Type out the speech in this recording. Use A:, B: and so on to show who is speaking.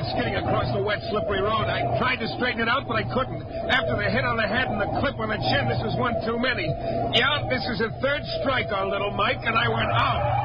A: skidding across the wet, slippery road. I tried to straighten it out, but I couldn't. After the hit on the head and the clip on the chin, this is one too many. Yeah, this is a third strike on little Mike, and I went out.